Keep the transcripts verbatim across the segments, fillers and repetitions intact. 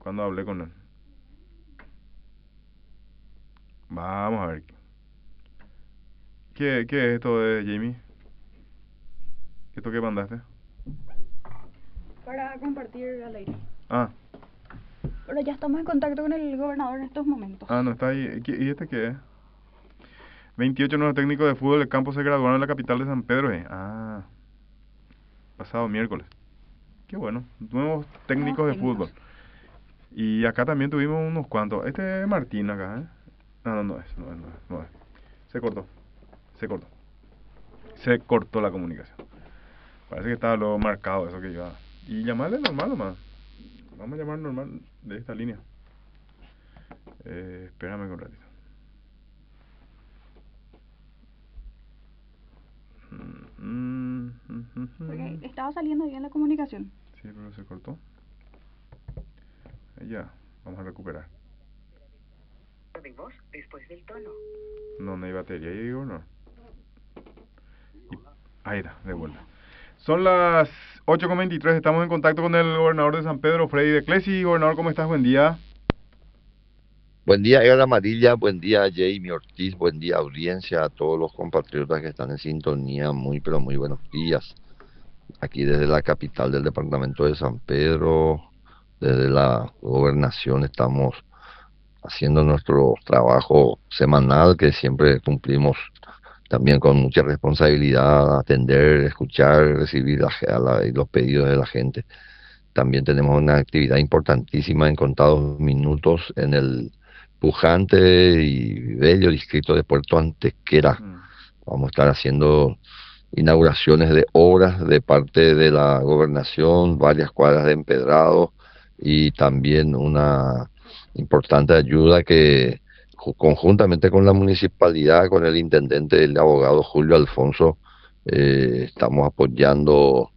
cuando hablé con él. Vamos a ver. ¿Qué, qué es esto de Jamie? ¿Esto que mandaste? Para compartir al aire. Ah, Pero ya estamos en contacto con el gobernador en estos momentos. ah, no está ahí. ¿Qué- ¿Y este qué es? veintiocho nuevos técnicos de fútbol de campo se graduaron en la capital de San Pedro. eh. Ah, pasado miércoles. Qué bueno. Nuevos Nuevos técnicos de fútbol. técnicos. Y acá también tuvimos unos cuantos. Este es Martín acá, ¿eh? No, no, no es, no es, no es, no es. Se cortó, se cortó. Se cortó la comunicación. Parece que estaba luego marcado eso que iba. Y llamarle normal nomás. Vamos a llamar normal de esta línea. Eh, espérame un ratito. Mm, mm, mm, Porque mm. estaba saliendo bien la comunicación. Sí, pero se cortó. Eh, Ya, vamos a recuperar. de voz después del tono. No, no hay batería ahí, gobernador. Y- Ahí está, de vuelta. Son las ocho con veintitrés, estamos en contacto con el gobernador de San Pedro, Freddy de Clesi. Gobernador, ¿cómo estás? Buen día. Buen día, Edgar Amarilla, buen día, Jamie Ortiz, buen día, audiencia, a todos los compatriotas que están en sintonía, muy pero muy buenos días. Aquí desde la capital del departamento de San Pedro, desde la gobernación, estamos haciendo nuestro trabajo semanal que siempre cumplimos también con mucha responsabilidad, atender, escuchar, recibir la- a la- los pedidos de la gente. También tenemos una actividad importantísima en contados minutos en el pujante y bello distrito de Puerto Antequera. Mm. Vamos a estar haciendo inauguraciones de obras de parte de la gobernación, varias cuadras de empedrado y también una importante ayuda que ju- conjuntamente con la municipalidad, con el intendente, el abogado Julio Alfonso, eh, estamos apoyando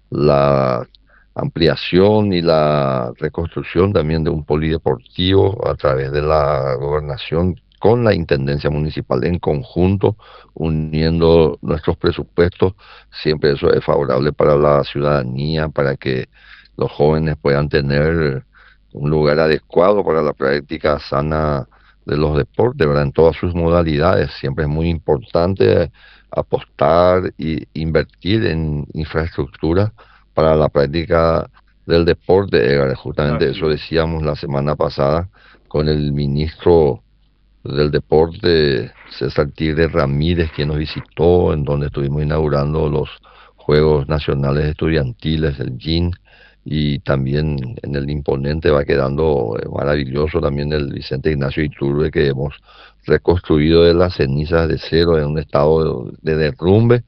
la ampliación y la reconstrucción también de un polideportivo a través de la gobernación con la intendencia municipal en conjunto, uniendo nuestros presupuestos. Siempre eso es favorable para la ciudadanía, para que los jóvenes puedan tener un lugar adecuado para la práctica sana de los deportes, ¿verdad? En todas sus modalidades. Siempre es muy importante apostar e invertir en infraestructura para la práctica del deporte, Edgar. Justamente Así eso es. decíamos la semana pasada con el ministro del deporte, César Tigre Ramírez, quien nos visitó, en donde estuvimos inaugurando los Juegos Nacionales Estudiantiles, el G I N, y también en el imponente va quedando eh, maravilloso también el Vicente Ignacio Iturbe, que hemos reconstruido de las cenizas de cero en un estado de, de derrumbe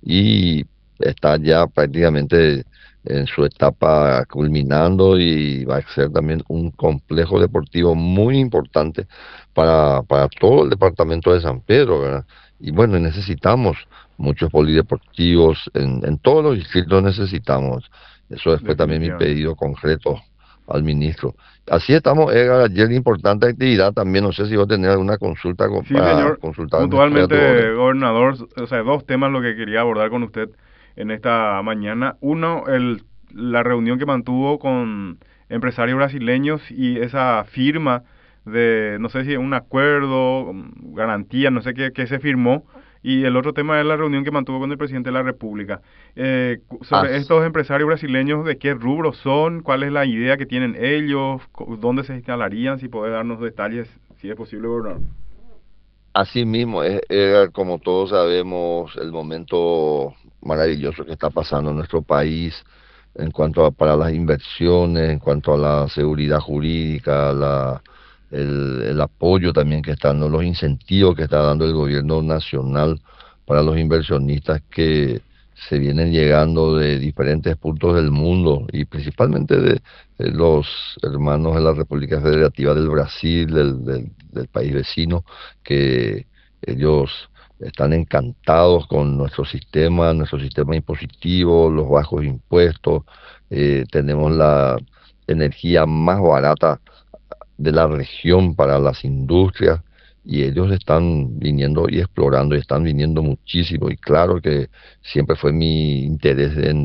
y está ya prácticamente en su etapa culminando y va a ser también un complejo deportivo muy importante para, para todo el departamento de San Pedro, ¿verdad? Y bueno, necesitamos muchos polideportivos, en, en todos los distritos necesitamos. Eso fue también mi Definitivamente. pedido concreto al ministro. Así estamos, Edgar, ayer importante actividad también, no sé si va a tener alguna consulta con- Sí, para señor. consultarme, estoy a Puntualmente, tu orden. gobernador, o sea, dos temas lo que quería abordar con usted en esta mañana. Uno, el, la reunión que mantuvo con empresarios brasileños y esa firma de, no sé si un acuerdo, mm, garantía, no sé qué, qué se firmó. Y el otro tema es la reunión que mantuvo con el presidente de la República. Eh, cu- sobre As- estos empresarios brasileños, ¿de qué rubro son? ¿Cuál es la idea que tienen ellos? Co- ¿Dónde se instalarían? Si puede darnos detalles, si es posible, gobernador. Así mismo, es, Edgar, como todos sabemos, el momento maravilloso que está pasando en nuestro país en cuanto a para las inversiones, en cuanto a la seguridad jurídica, la, el, el apoyo también que están dando, los incentivos que está dando el gobierno nacional para los inversionistas que se vienen llegando de diferentes puntos del mundo y principalmente de, de los hermanos de la República Federativa del Brasil, del, del del país vecino, que ellos están encantados con nuestro sistema, nuestro sistema impositivo, los bajos impuestos, eh, tenemos la energía más barata de la región para las industrias y ellos están viniendo y explorando y están viniendo muchísimo y claro que siempre fue mi interés en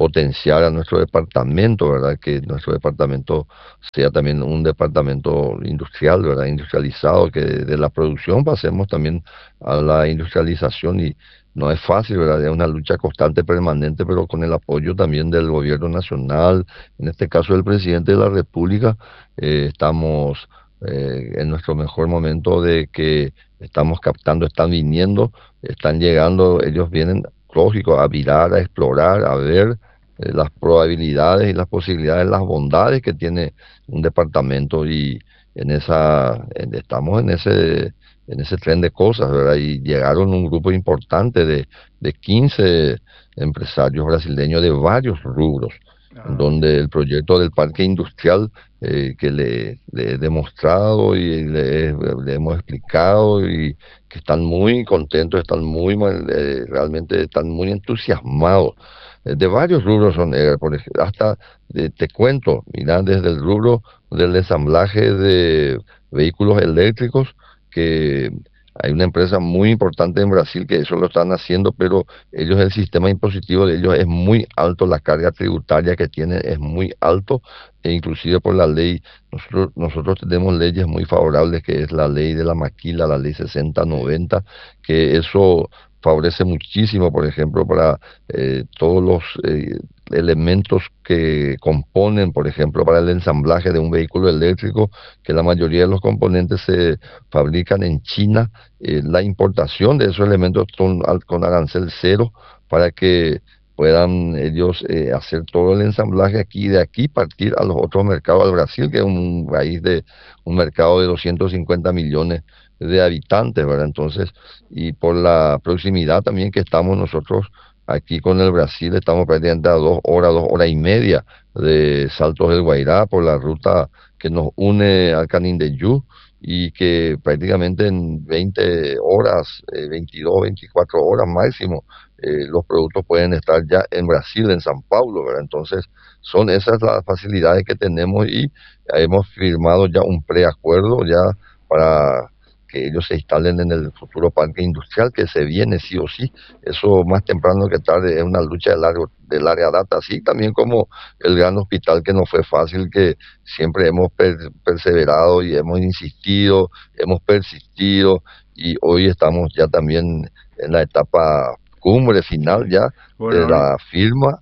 potenciar a nuestro departamento, ¿verdad? Que nuestro departamento sea también un departamento industrial, ¿verdad? Industrializado, que de la producción pasemos también a la industrialización y no es fácil, ¿verdad? Es una lucha constante, permanente, pero con el apoyo también del gobierno nacional, en este caso del presidente de la República, eh, estamos eh, en nuestro mejor momento de que estamos captando, están viniendo, están llegando, ellos vienen, lógico, a mirar, a explorar, a ver eh, las probabilidades y las posibilidades, las bondades que tiene un departamento y en esa, en- estamos en ese, en ese tren de cosas, ¿verdad? Y llegaron un grupo importante de, de quince empresarios brasileños de varios rubros, en Ah, donde el proyecto del parque industrial eh, que le, le he demostrado y le, he- le hemos explicado y que están muy contentos, están muy, mal- eh, realmente están muy entusiasmados. Eh, de varios rubros son, eh, por ejemplo, hasta, eh, te cuento, mira, desde el rubro del ensamblaje de vehículos eléctricos, que hay una empresa muy importante en Brasil que eso lo están haciendo, pero ellos, el sistema impositivo de ellos es muy alto, la carga tributaria que tienen es muy alto, e inclusive por la ley, nosotros, nosotros tenemos leyes muy favorables, que es la ley de la maquila, la ley sesenta noventa, que eso favorece muchísimo, por ejemplo, para eh, todos los eh, elementos que componen, por ejemplo, para el ensamblaje de un vehículo eléctrico, que la mayoría de los componentes se fabrican en China, eh, la importación de esos elementos con, al- con arancel cero para que puedan ellos eh, hacer todo el ensamblaje aquí, de aquí partir a los otros mercados, al Brasil, que es un país de un mercado de doscientos cincuenta millones de habitantes, ¿verdad? Entonces, y por la proximidad también que estamos nosotros aquí con el Brasil, estamos prácticamente a dos horas, dos horas y media de Saltos del Guairá por la ruta que nos une al Canindeyú y que prácticamente en veinte horas, eh, veintidós, veinticuatro horas máximo, eh, los productos pueden estar ya en Brasil, en San Paulo, ¿verdad? Entonces, son esas las facilidades que tenemos y hemos firmado ya un preacuerdo ya para que ellos se instalen en el futuro parque industrial que se viene sí o sí. Eso más temprano que tarde es una lucha del área, del área data, así también como el gran hospital que no fue fácil, que siempre hemos per- perseverado y hemos insistido, hemos persistido y hoy estamos ya también en la etapa cumbre final sí. ya de Gobernador, la firma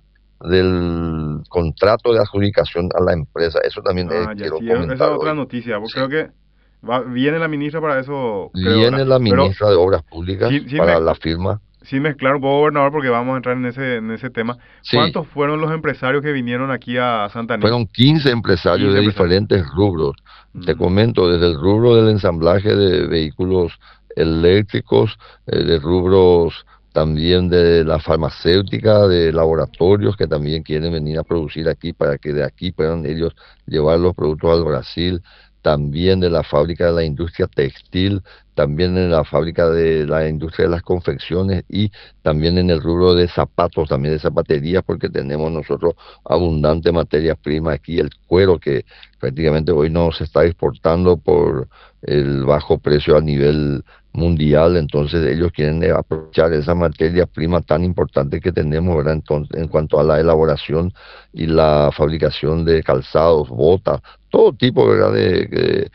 del contrato de adjudicación a la empresa. Eso también eh, ah, ya quiero sí, e- esa es comentar otra hoy. noticia. Pues Sí. creo que va, viene la ministra para eso, creo, ¿verdad? Viene la Pero ministra de Obras Públicas sí, sí para me, la firma. sí mezclar un poco, gobernador, porque vamos a entrar en ese, en ese tema. Sí, ¿Cuántos fueron los empresarios que vinieron aquí a Santaní? fueron quince empresarios quince de empresarios. diferentes rubros. Te Mm, comento, desde el rubro del ensamblaje de vehículos eléctricos, eh, de rubros también de la farmacéutica, de laboratorios que también quieren venir a producir aquí para que de aquí puedan ellos llevar los productos al Brasil, también de la fábrica de la industria textil, también en la fábrica de la industria de las confecciones y también en el rubro de zapatos, también de zapaterías, porque tenemos nosotros abundante materia prima aquí, el cuero que prácticamente hoy no se está exportando por el bajo precio a nivel mundial, entonces ellos quieren eh, aprovechar esa materia prima tan importante que tenemos, ¿verdad? Entonces, en cuanto a la elaboración y la fabricación de calzados, botas, todo tipo, ¿verdad? De, de,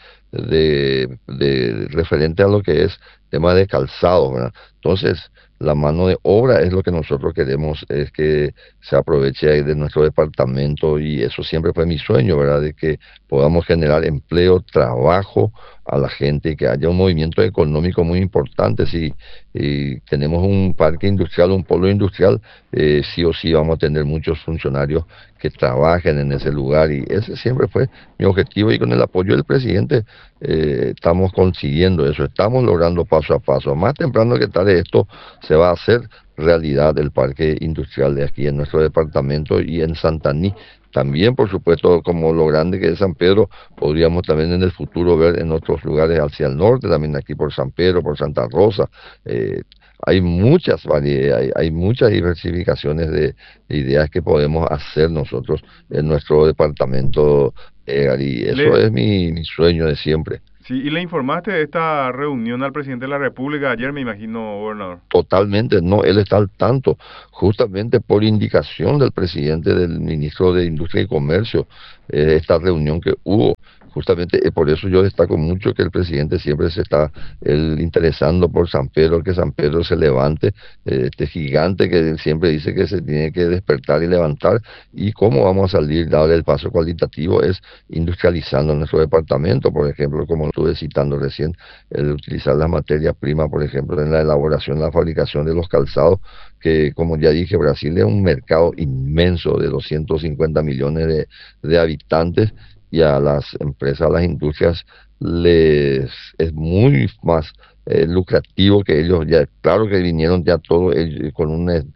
de, de referente a lo que es tema de calzado, ¿verdad? Entonces, la mano de obra es lo que nosotros queremos, es que se aproveche ahí de nuestro departamento y eso siempre fue mi sueño, ¿verdad? De que podamos generar empleo, trabajo a la gente y que haya un movimiento económico muy importante. Si eh, tenemos un parque industrial, un polo industrial, eh, sí o sí vamos a tener muchos funcionarios que trabajen en ese lugar y ese siempre fue mi objetivo y con el apoyo del presidente eh, estamos consiguiendo eso, estamos logrando paso a paso. Más temprano que tarde esto se va a hacer realidad el parque industrial de aquí en nuestro departamento y en Santaní. También, por supuesto, como lo grande que es San Pedro, podríamos también en el futuro ver en otros lugares hacia el norte, también aquí por San Pedro, por Santa Rosa. Eh, hay muchas variedades, hay, hay muchas diversificaciones de, de ideas que podemos hacer nosotros en nuestro departamento, Edgar, y eso Le, es mi, mi sueño de siempre. Sí, y le informaste de esta reunión al presidente de la República ayer, me imagino, gobernador. Totalmente, no, él está al tanto, justamente por indicación del presidente, del ministro de Industria y Comercio, eh, esta reunión que hubo. Justamente eh, por eso yo destaco mucho que el presidente siempre se está él, interesando por San Pedro, que San Pedro se levante, eh, este gigante que él siempre dice que se tiene que despertar y levantar. Y cómo vamos a salir, darle el paso cualitativo, es industrializando nuestro departamento, por ejemplo, como estuve citando recién, el utilizar las materias primas, por ejemplo, en la elaboración, la fabricación de los calzados, que como ya dije, Brasil es un mercado inmenso de doscientos cincuenta millones de, de habitantes, y a las empresas, a las industrias, les es muy más eh, lucrativo que ellos ya, claro que vinieron ya todo ellos, con un eh,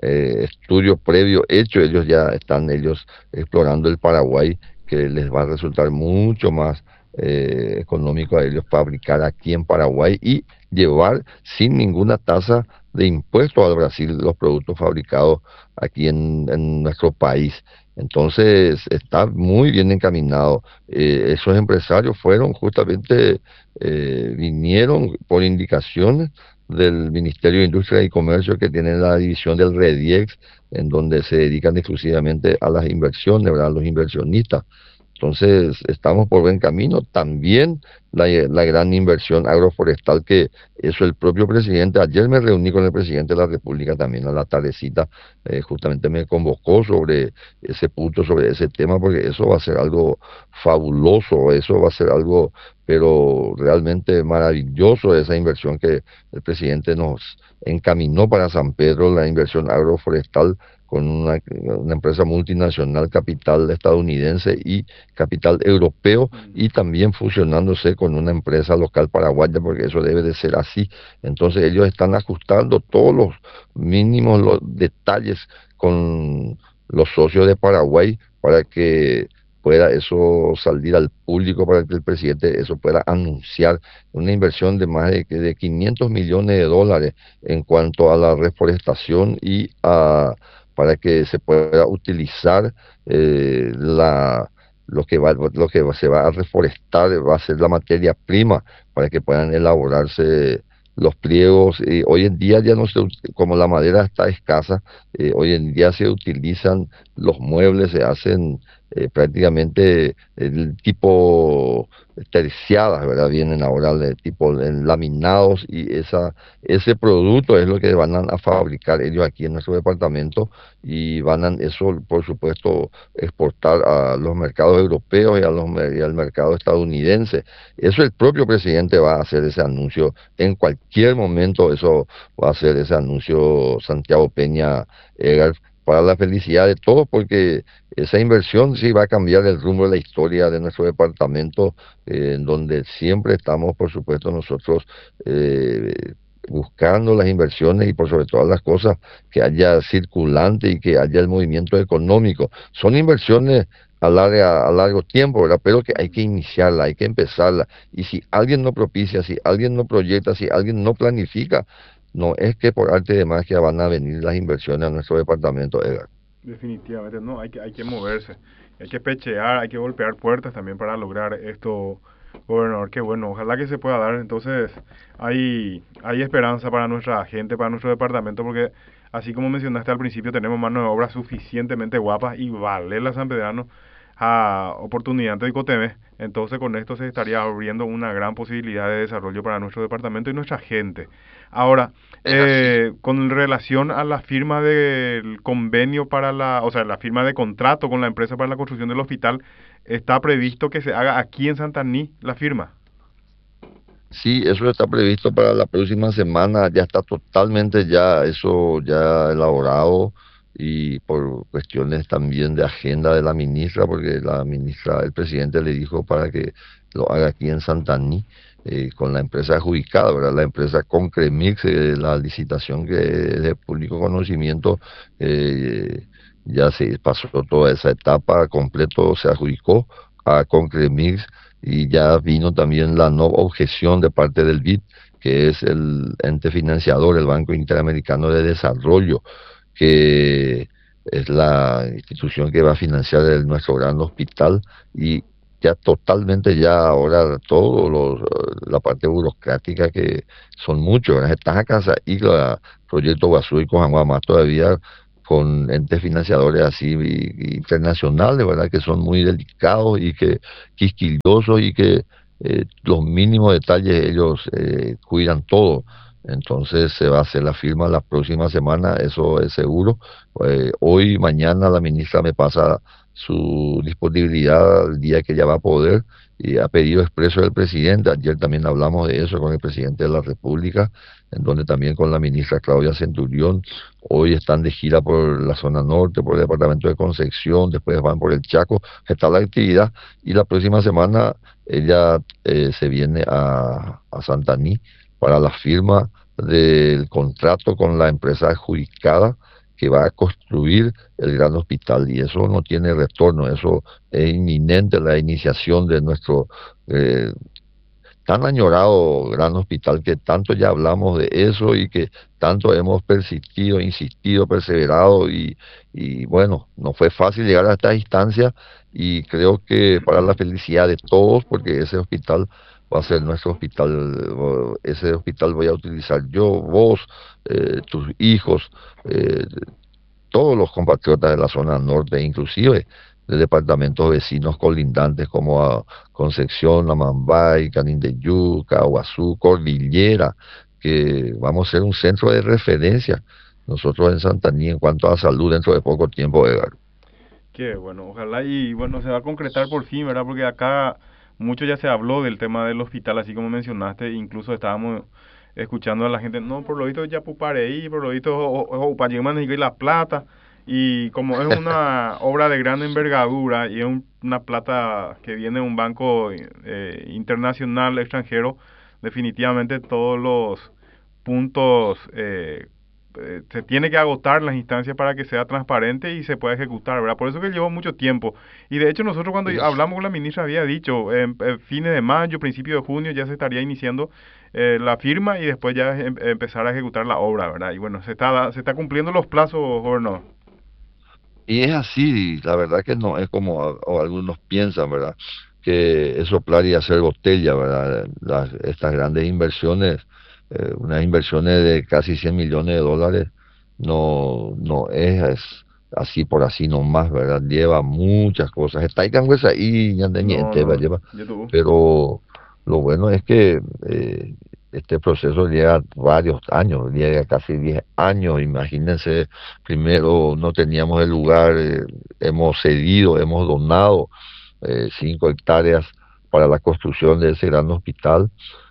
estudio previo hecho, ellos ya están ellos explorando el Paraguay, que les va a resultar mucho más eh, económico a ellos fabricar aquí en Paraguay y llevar sin ninguna tasa de impuesto al Brasil los productos fabricados aquí en, en nuestro país. Entonces está muy bien encaminado. Eh, esos empresarios fueron justamente, eh, vinieron por indicaciones del Ministerio de Industria y Comercio, que tiene la división del REDIEX, en donde se dedican exclusivamente a las inversiones, ¿verdad? Los inversionistas. Entonces, estamos por buen camino. También la, la gran inversión agroforestal, que eso el propio presidente, ayer me reuní con el presidente de la República también a la tardecita, eh, justamente me convocó sobre ese punto, sobre ese tema, porque eso va a ser algo fabuloso, eso va a ser algo, pero realmente maravilloso, esa inversión que el presidente nos encaminó para San Pedro, la inversión agroforestal, con una, una empresa multinacional, capital estadounidense y capital europeo, y también fusionándose con una empresa local paraguaya, porque eso debe de ser así. Entonces ellos están ajustando todos los mínimos los detalles con los socios de Paraguay para que pueda eso salir al público, para que el presidente eso pueda anunciar una inversión de más de, de quinientos millones de dólares en cuanto a la reforestación y a para que se pueda utilizar eh, la, lo que va, lo que se va a reforestar, va a ser la materia prima para que puedan elaborarse los pliegos. Eh, hoy en día ya no se, como la madera está escasa, eh, hoy en día se utilizan los muebles, se hacen eh, prácticamente el tipo terciadas, ¿verdad? Vienen ahora de tipo en laminados, y esa ese producto es lo que van a, a fabricar ellos aquí en nuestro departamento, y van a eso, por supuesto, exportar a los mercados europeos y, a los, y al mercado estadounidense. Eso el propio presidente va a hacer ese anuncio en cualquier momento, eso va a hacer ese anuncio Santiago Peña, Edgar, para la felicidad de todos, porque esa inversión sí va a cambiar el rumbo de la historia de nuestro departamento, eh, en donde siempre estamos, por supuesto, nosotros eh, buscando las inversiones, y por sobre todas las cosas que haya circulante y que haya el movimiento económico. Son inversiones a larga, a largo tiempo, ¿verdad? Pero que hay que iniciarla, hay que empezarla. Y si alguien no propicia, si alguien no proyecta, si alguien no planifica, no es que por arte de magia van a venir las inversiones a nuestro departamento, Edgar. Definitivamente, no, hay que, hay que moverse, hay que pechear, hay que golpear puertas también para lograr esto, gobernador. Que bueno, ojalá que se pueda dar. Entonces, hay, hay esperanza para nuestra gente, para nuestro departamento, porque así como mencionaste al principio, tenemos mano de obra suficientemente guapas y vale la San Pedrano a oportunidad de Icoteme. Entonces con esto se estaría abriendo una gran posibilidad de desarrollo para nuestro departamento y nuestra gente. Ahora, eh, con relación a la firma del convenio para la, o sea, la firma de contrato con la empresa para la construcción del hospital, ¿está previsto que se haga aquí en Santaní la firma? Sí, eso está previsto para la próxima semana, ya está totalmente ya eso ya elaborado, y por cuestiones también de agenda de la ministra, porque la ministra, el presidente le dijo para que lo haga aquí en Santaní, eh, con la empresa adjudicada, ¿verdad? La empresa Concremix, eh, la licitación que es de público conocimiento, eh, ya se pasó toda esa etapa, completo se adjudicó a Concremix, y ya vino también la no objeción de parte del B I D, que es el ente financiador, el Banco Interamericano de Desarrollo, que es la institución que va a financiar el, nuestro gran hospital, y ya totalmente ya ahora todo los, la parte burocrática que son muchos, ¿verdad? Estás acá y el proyecto Guazú y Cojaguá más todavía con entes financiadores así y- y internacionales, ¿verdad? Que son muy delicados y que quisquillosos y que eh, los mínimos detalles ellos eh, cuidan todo. Entonces se va a hacer la firma la próxima semana, eso es seguro. Eh, hoy, mañana la ministra me pasa su disponibilidad el día que ella va a poder y a pedido expreso del presidente. Ayer también hablamos de eso con el presidente de la República, en donde también con la ministra Claudia Centurión. Hoy están de gira por la zona norte, por el departamento de Concepción, después van por el Chaco, está la actividad y la próxima semana ella eh, se viene a, a Santaní para la firma del contrato con la empresa adjudicada que va a construir el gran hospital y eso no tiene retorno, eso es inminente la iniciación de nuestro eh, tan añorado gran hospital que tanto ya hablamos de eso y que tanto hemos persistido, insistido, perseverado y, y bueno, no fue fácil llegar a esta instancia y creo que para la felicidad de todos, porque ese hospital va a ser nuestro hospital, o ese hospital voy a utilizar yo, vos, eh, tus hijos, eh, todos los compatriotas de la zona norte, inclusive de departamentos vecinos colindantes como a Concepción, Amambay, Canindeyú, Caguazú, Cordillera, que vamos a ser un centro de referencia nosotros en Santaní en cuanto a salud dentro de poco tiempo, Edgar. Qué bueno, ojalá y bueno, se va a concretar por fin, ¿verdad? Porque acá mucho ya se habló del tema del hospital, así como mencionaste, incluso estábamos escuchando a la gente, no, por lo visto ya Pupareí, por lo visto Upayeman y La Plata, y como es una obra de gran envergadura y es un- una plata que viene de un banco eh, internacional extranjero, definitivamente todos los puntos eh, eh, se tiene que agotar las instancias para que sea transparente y se pueda ejecutar, ¿verdad? Por eso que llevó mucho tiempo. Y de hecho nosotros cuando Sí. hablamos con la ministra había dicho, en, en fines de mayo, principio de junio ya se estaría iniciando eh, la firma y después ya em- empezar a ejecutar la obra, ¿verdad? Y bueno, se está, se está cumpliendo los plazos, gobernador. Y es así, la verdad que no es como a- o algunos piensan, ¿verdad? Que es soplar y hacer botella, ¿verdad? Las, estas grandes inversiones, eh, unas inversiones de casi cien millones de dólares, no, no es, es así por así nomás, ¿verdad? Lleva muchas cosas. Está ahí pues ahí, ya de No, niente, ¿verdad? no, Lleva, ya tuvo. pero lo bueno es que eh, este proceso lleva varios años, llega casi diez años, imagínense. Primero no teníamos el lugar, eh, hemos cedido, hemos donado eh, cinco hectáreas para la construcción de ese gran hospital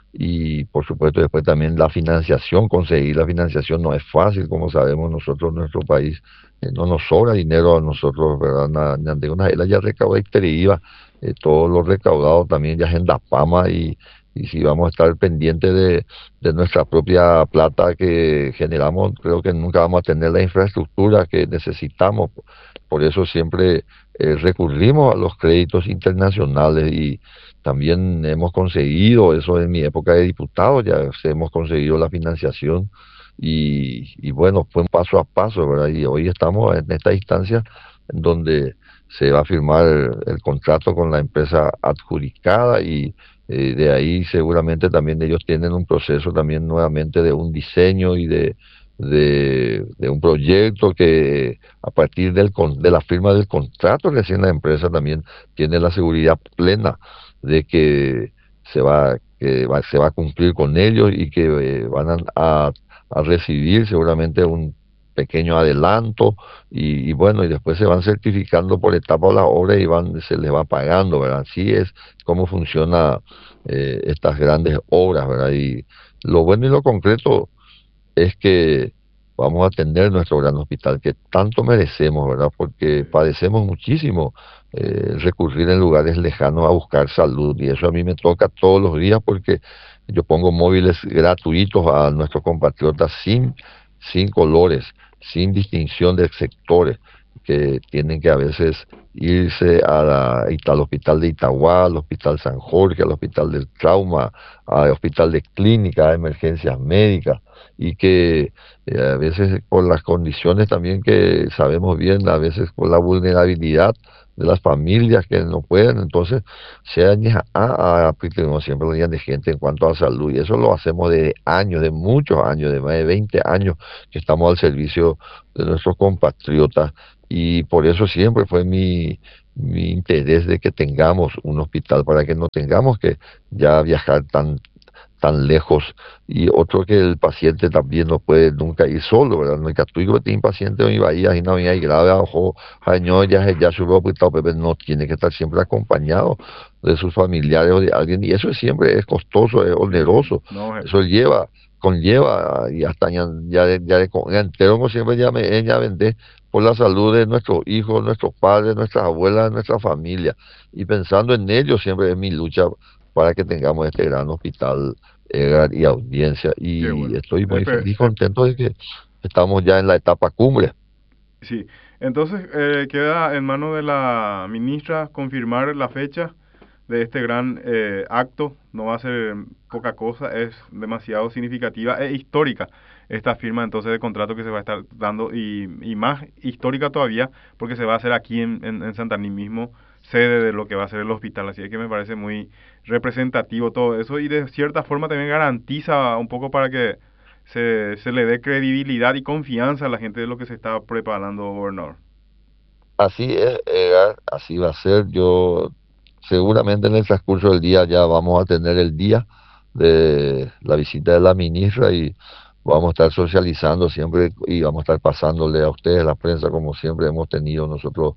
y por supuesto después también la financiación, conseguir la financiación no es fácil, como sabemos nosotros en nuestro país, eh, no nos sobra dinero a nosotros, ¿verdad? Na- na- de una isla ya recauda y IVA, eh, todo lo recaudado también ya es en La Pama y, y si vamos a estar pendientes de, de nuestra propia plata que generamos, creo que nunca vamos a tener la infraestructura que necesitamos. Por eso siempre eh, recurrimos a los créditos internacionales y también hemos conseguido, eso en mi época de diputado, ya hemos conseguido la financiación y, y bueno, fue un paso a paso, ¿verdad? Y hoy estamos en esta instancia en donde se va a firmar el, el contrato con la empresa adjudicada y eh, de ahí seguramente también ellos tienen un proceso también nuevamente de un diseño y de, de, de un proyecto que a partir del, con- de la firma del contrato recién la empresa también tiene la seguridad plena de que se va, que va- se va a cumplir con ellos y que eh, van a, a- a recibir seguramente un pequeño adelanto y, y bueno, y después se van certificando por etapas las obras y van, se les va pagando, ¿verdad? Así es cómo funciona eh, estas grandes obras, ¿verdad? Y lo bueno y lo concreto es que vamos a tener nuestro gran hospital que tanto merecemos, ¿verdad? Porque padecemos muchísimo eh, recurrir en lugares lejanos a buscar salud y eso a mí me toca todos los días porque yo pongo móviles gratuitos a nuestros compatriotas sin, sin colores, sin distinción de sectores que tienen que a veces irse a la- al hospital de Itagua, al hospital San Jorge, al hospital del trauma, al hospital de clínica, a emergencias médicas y que eh, a veces por las condiciones también que sabemos bien, a veces por la vulnerabilidad de las familias que no pueden, entonces se añeja a, a siempre lo de gente en cuanto a salud, y eso lo hacemos de años, de muchos años, de más de veinte años que estamos al servicio de nuestros compatriotas, y por eso siempre fue mi, mi interés de que tengamos un hospital, para que no tengamos que ya viajar tan tan lejos, y otro que el paciente también no puede nunca ir solo, ¿verdad? No hay que tú que tiene paciente en Bahía y no hay grave, ojo, año ya ya su hospital, pero no tiene que estar siempre acompañado de sus familiares o de alguien, y eso siempre es costoso, es oneroso, No, eh, eso lleva conlleva y hasta ya ya de- ya de con- ya entero como siempre ya me ya vendé por la salud de nuestros hijos, nuestros padres, nuestras abuelas, nuestra familia, y pensando en ellos siempre es mi lucha para que tengamos este gran hospital, Edgar, y audiencia, qué y bueno. estoy muy Espe- feliz, eh, contento de que estamos ya en la etapa cumbre. sí, entonces eh, queda en manos de la ministra confirmar la fecha de este gran eh, acto. No va a ser poca cosa, es demasiado significativa e histórica esta firma entonces de contrato que se va a estar dando, y, y más histórica todavía porque se va a hacer aquí en, en, en Santaní mismo, sede de lo que va a ser el hospital. Así que me parece muy representativo todo eso, y de cierta forma también garantiza un poco para que se, se le dé credibilidad y confianza a la gente de lo que se está preparando, gobernador. Así es, Edgar, así va a ser. Yo seguramente en el transcurso del día ya vamos a tener el día de la visita de la ministra, y vamos a estar socializando siempre y vamos a estar pasándole a ustedes, la prensa, como siempre hemos tenido nosotros,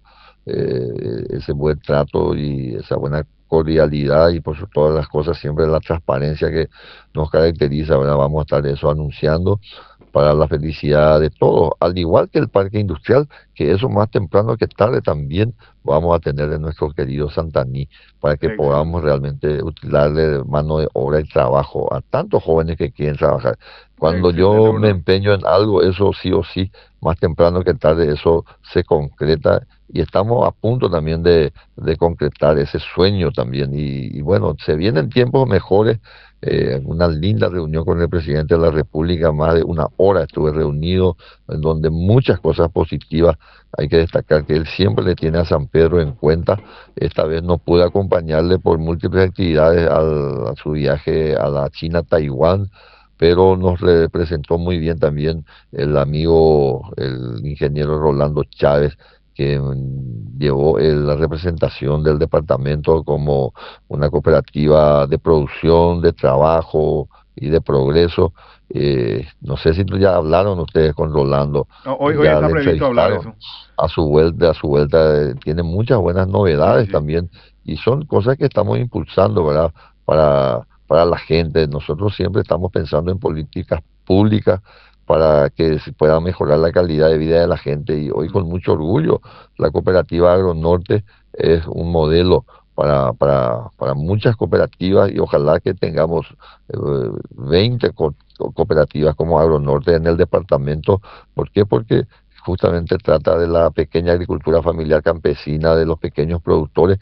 eh, ese buen trato y esa buena cordialidad, y por sobre todas las cosas siempre la transparencia que nos caracteriza, ¿verdad? Vamos a estar eso anunciando para la felicidad de todos, al igual que el parque industrial, que eso más temprano que tarde también vamos a tener en nuestro querido Santaní, para que podamos Excelente, realmente utilizarle mano de obra y trabajo a tantos jóvenes que quieren trabajar. Cuando excelente, yo me gobernador. empeño en algo, eso sí o sí, más temprano que tarde, eso se concreta, y estamos a punto también de, de concretar ese sueño también. Y, y bueno, se vienen tiempos mejores. Eh, una linda reunión con el presidente de la República, más de una hora estuve reunido, en donde muchas cosas positivas. Hay que destacar que él siempre le tiene a San Pedro en cuenta. Esta vez no pude acompañarle por múltiples actividades al- a su viaje a la China, Taiwán, pero nos representó muy bien también el amigo, el ingeniero Rolando Chávez, que mm, llevó eh, la representación del departamento como una cooperativa de producción, de trabajo y de progreso. Eh, no sé si tú ya hablaron ustedes con Rolando, No, hoy, eh, hoy ya está le previsto hablar entrevistaron eso. a su vuelta, a su vuelta, eh, tiene muchas buenas Sí, sí, novedades sí. también, y son cosas que estamos impulsando, ¿verdad? Para, para la gente. Nosotros siempre estamos pensando en políticas públicas para que se pueda mejorar la calidad de vida de la gente, y hoy con Mm. mucho orgullo la cooperativa Agronorte es un modelo para, para, para muchas cooperativas, y ojalá que tengamos eh, veinte co- cooperativas como Agronorte en el departamento. ¿Por qué? Porque justamente trata de la pequeña agricultura familiar campesina, de los pequeños productores,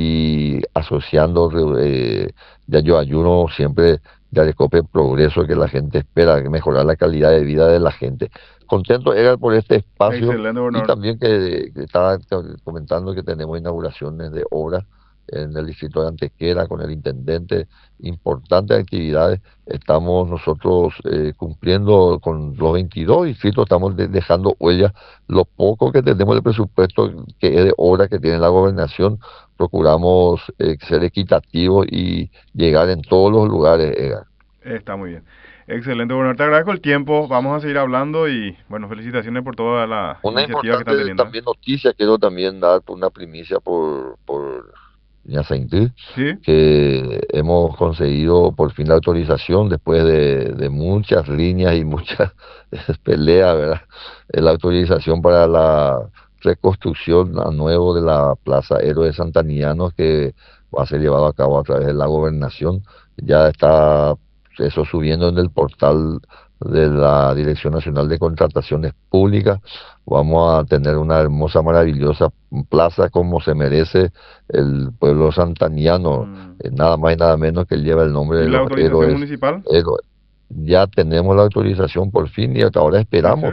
y asociando, eh, ya yo ayuno siempre de Arecope Progreso, que la gente espera, que mejorar la calidad de vida de la gente. Contento, Edgar, por este espacio, Excelente, y gobernador. también que, que estaba comentando que tenemos inauguraciones de obras en el distrito de Antequera con el intendente, importantes actividades. Estamos nosotros eh, cumpliendo con los veintidós distritos, estamos de- dejando huella. Lo poco que tenemos el presupuesto que es de obra que tiene la gobernación, procuramos eh, ser equitativos y llegar en todos los lugares, Edgar. Está muy bien. Excelente, gobernador. Te agradezco el tiempo. Vamos a seguir hablando y, bueno, felicitaciones por toda la Una iniciativa que importante están teniendo, ¿eh? también noticia, quiero también dar una primicia por, por Ñazaintí, Sí, que hemos conseguido por fin la autorización después de, de muchas líneas y muchas peleas, ¿verdad? Eh, La autorización para la reconstrucción a nuevo de la Plaza Héroes Santanianos, que va a ser llevado a cabo a través de la gobernación. Ya está eso subiendo en el portal de la Dirección Nacional de Contrataciones Públicas. Vamos a tener una hermosa, maravillosa plaza como se merece el pueblo santaniano, mm. eh, nada más y nada menos que lleva el nombre ¿Y de la los autorización héroes. municipal? héroes. Ya tenemos la autorización por fin, y hasta ahora ¿En esperamos serio?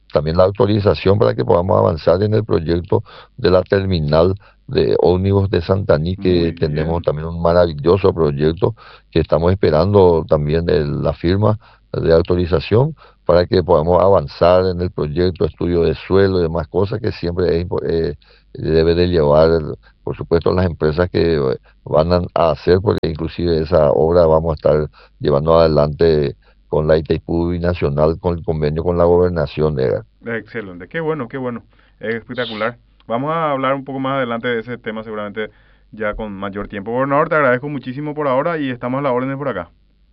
también la autorización para que podamos avanzar en el proyecto de la terminal de ómnibus de Santaní, Muy que tenemos bien. también un maravilloso proyecto que estamos esperando también el- la firma de autorización para que podamos avanzar en el proyecto, estudio de suelo y demás cosas que siempre es impo- eh, debe de llevar, por supuesto, las empresas que eh, van a a hacer, porque inclusive esa obra vamos a estar llevando adelante con la Itaipú Nacional, con el convenio con la gobernación, Edgar. Excelente, qué bueno, qué bueno, es espectacular. Vamos a hablar un poco más adelante de ese tema, seguramente ya con mayor tiempo. Gobernador, te agradezco muchísimo por ahora y estamos a las órdenes por acá.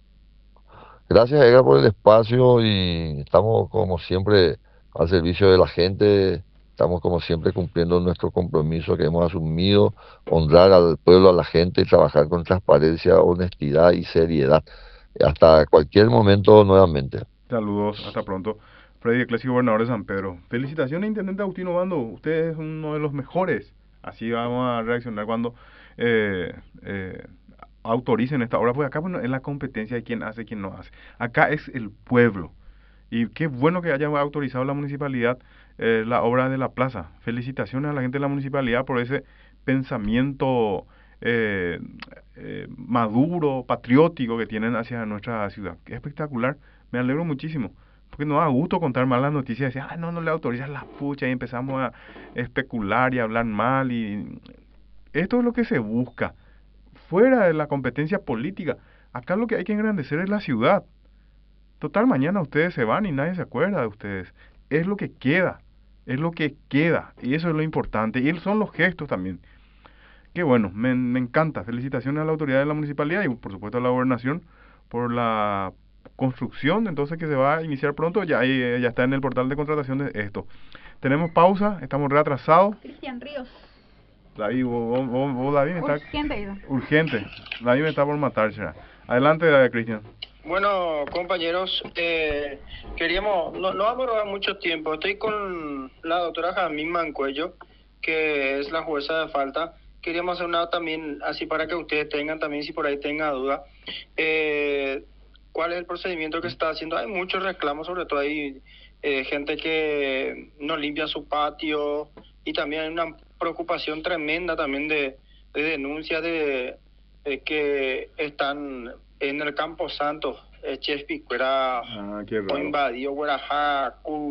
Gracias, Edgar, por el espacio y estamos como siempre al servicio de la gente. Estamos como siempre cumpliendo nuestro compromiso que hemos asumido, honrar al pueblo, a la gente y trabajar con transparencia, honestidad y seriedad. Hasta cualquier momento nuevamente. Saludos, hasta pronto. Freddy Iglesias, gobernador de San Pedro. Felicitaciones, Intendente Agustín Obando. Usted es uno de los mejores. Así vamos a reaccionar cuando eh, eh, autoricen esta obra. Pues acá bueno, es la competencia de quién hace y quién no hace. Acá es el pueblo. Y qué bueno que haya autorizado la municipalidad eh, la obra de la plaza. Felicitaciones a la gente de la municipalidad por ese pensamiento eh, eh, maduro, patriótico que tienen hacia nuestra ciudad. Qué espectacular. Me alegro muchísimo. Porque no da gusto contar malas noticias. Decir, ah, no, no le autorizan la pucha. Y empezamos a especular y a hablar mal. Y esto es lo que se busca. Fuera de la competencia política. Acá lo que hay que engrandecer es la ciudad. Total, mañana ustedes se van y nadie se acuerda de ustedes. Es lo que queda, es lo que queda, y eso es lo importante, y son los gestos también. Qué bueno, me, me encanta. Felicitaciones a la autoridad de la municipalidad y por supuesto a la gobernación por la construcción, entonces que se va a iniciar pronto, ya, ahí, eh, ya está en el portal de contratación de esto. Tenemos pausa, estamos reatrasados. Cristian Ríos. David, vos, vos- vos, David, me está Urgente, Ida. urgente. David me está por matar, será. Adelante, David, Cristian. Bueno, compañeros, eh, queríamos, no, no vamos a robar mucho tiempo. Estoy con la doctora Jamín Mancuello, que es la jueza de falta. Queríamos hacer una también, así para que ustedes tengan también, si por ahí tenga duda, eh, cuál es el procedimiento que se está haciendo. Hay muchos reclamos, sobre todo hay eh, gente que no limpia su patio y también hay una preocupación tremenda también de, de denuncias de, de que están en el Campo Santo, eh, Chespicuera, Ah, qué o raro. invadió Guaraja,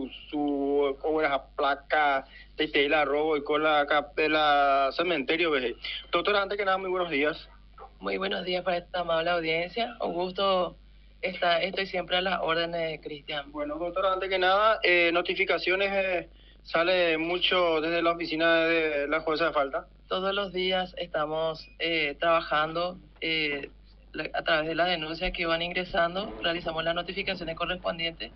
Cusu, Guaraja Placa, Teite la robo y con la cap- de la cementerio, veje. Doctora, antes que nada, muy buenos días. Muy buenos días para esta amable audiencia. Un gusto. Está, estoy siempre a las órdenes, Cristian. Bueno, doctora, antes que nada, eh, notificaciones eh, sale mucho desde la oficina de la jueza de falta. Todos los días estamos eh, trabajando eh, la- a través de las denuncias que van ingresando, realizamos las notificaciones correspondientes.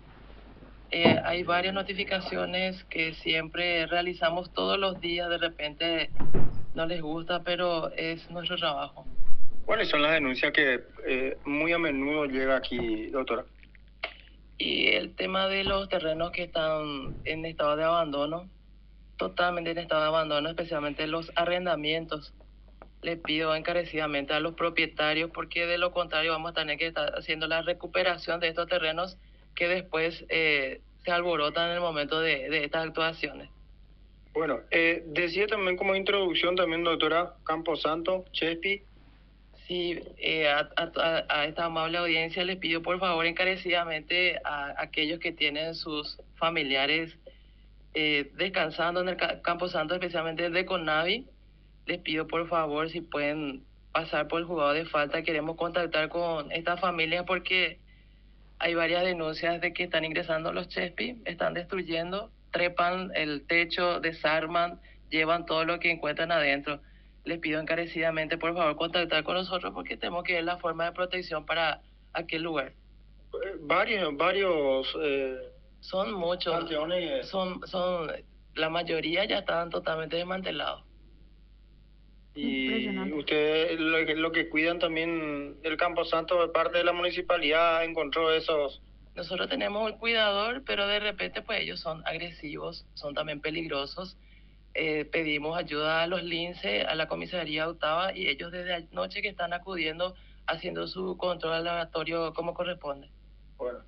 Eh, hay varias notificaciones que siempre realizamos todos los días, de repente no les gusta, pero es nuestro trabajo. ¿Cuáles son las denuncias que eh, muy a menudo llega aquí, doctora? Y el tema de los terrenos que están en estado de abandono, totalmente en estado de abandono, especialmente los arrendamientos. Le pido encarecidamente a los propietarios, porque de lo contrario vamos a tener que estar haciendo la recuperación de estos terrenos que después eh, se alborotan en el momento de, de estas actuaciones. Bueno, eh, decía también como introducción también, doctora, Camposanto, Chespi. Sí, eh, a, a, a esta amable audiencia les pido por favor encarecidamente a aquellos que tienen sus familiares eh, descansando en el ca- Campo Santo, especialmente de Conavi, les pido por favor si pueden pasar por el juzgado de falta. Queremos contactar con esta familia porque hay varias denuncias de que están ingresando los Chespi, están destruyendo, trepan el techo, desarman, llevan todo lo que encuentran adentro. Les pido encarecidamente por favor contactar con nosotros porque tenemos que ver la forma de protección para aquel lugar. Eh, varios, varios eh, Son muchos, panteones. son, son, la mayoría ya están totalmente desmantelados. Y Impresionante. usted lo que, lo que cuidan también el Camposanto de parte de la municipalidad encontró esos. Nosotros tenemos un cuidador, pero de repente pues ellos son agresivos, son también peligrosos. Eh, pedimos ayuda a los lince, a la comisaría octava, y ellos desde anoche que están acudiendo haciendo su control aleatorio como corresponde. Bueno,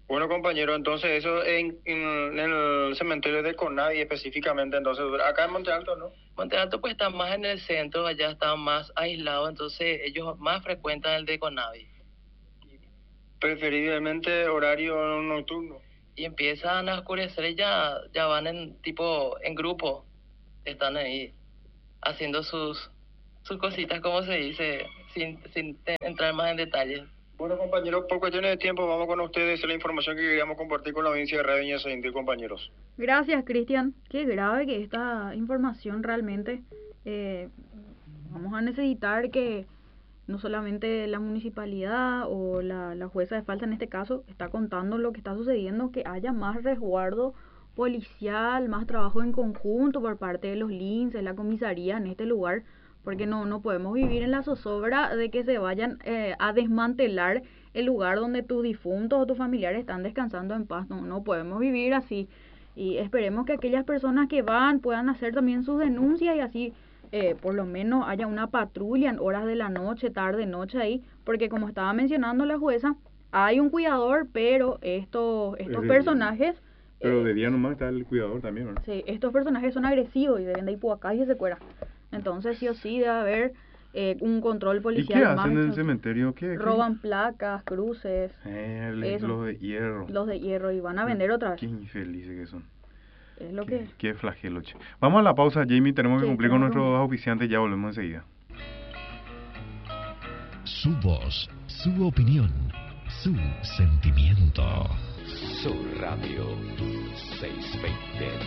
Bueno, compañero, entonces eso en, en, en el cementerio de Conavi específicamente, entonces acá en Monte Alto, ¿no? Monte Alto pues está más en el centro, allá está más aislado, entonces ellos más frecuentan el de Conavi. Preferiblemente horario nocturno. Y empiezan a oscurecer y ya, ya van en tipo, en grupo, están ahí haciendo sus, sus cositas, como se dice, sin, sin te- entrar más en detalles. Bueno, compañeros, por cuestiones de tiempo vamos con ustedes, la información que queríamos compartir con la audiencia de Radio Ñazainté, compañeros. Gracias, Cristian. Qué grave que esta información realmente. eh, vamos a necesitar que no solamente la municipalidad o la, la jueza de falta en este caso está contando lo que está sucediendo, que haya más resguardo policial, más trabajo en conjunto por parte de los linces, la comisaría en este lugar, porque no, no podemos vivir en la zozobra de que se vayan eh, a desmantelar el lugar donde tus difuntos o tus familiares están descansando en paz. No, no podemos vivir así. Y esperemos que aquellas personas que van puedan hacer también sus denuncias y así eh, por lo menos haya una patrulla en horas de la noche, tarde, noche ahí, porque como estaba mencionando la jueza, hay un cuidador, pero estos, estos Eh, personajes... Pero eh, de día nomás está el cuidador también, ¿no? Sí, estos personajes son agresivos y deben de ir por acá y se cuera. Entonces sí o sí debe haber eh, un control ¿Y policial qué más hacen en el exhaustivo. cementerio? ¿Qué, qué? Roban placas, cruces, Eh, el- eso. los de hierro. los de hierro y van a vender otra vez. Qué infelices que son. Es lo Qué, que... qué flagelo, che. Vamos a la pausa, Jamie. Tenemos que Sí, cumplir con tenemos que nuestros cumplir. auspiciantes. Ya volvemos enseguida. Su voz, su opinión, su sentimiento. Su Radio seiscientos veinte.